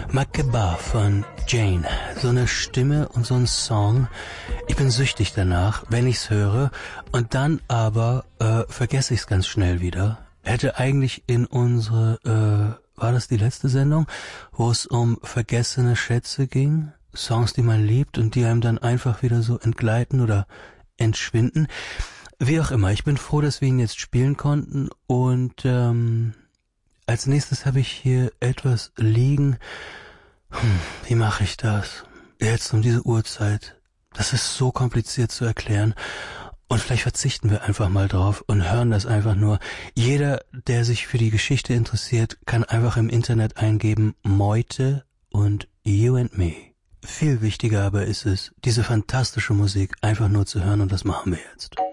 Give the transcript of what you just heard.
Makeba von Jane. So eine Stimme und so ein Song. Ich bin süchtig danach, wenn ich's höre. Und dann aber vergesse ich's ganz schnell wieder. Hätte eigentlich in unsere, war das die letzte Sendung, wo es um vergessene Schätze ging? Songs, die man liebt und die einem dann einfach wieder so entgleiten oder entschwinden. Wie auch immer, ich bin froh, dass wir ihn jetzt spielen konnten. Und als nächstes habe ich hier etwas liegen. Wie mache ich das? Jetzt um diese Uhrzeit. Das ist so kompliziert zu erklären. Und vielleicht verzichten wir einfach mal drauf und hören das einfach nur. Jeder, der sich für die Geschichte interessiert, kann einfach im Internet eingeben Meute und You and Me. Viel wichtiger aber ist es, diese fantastische Musik einfach nur zu hören und das machen wir jetzt.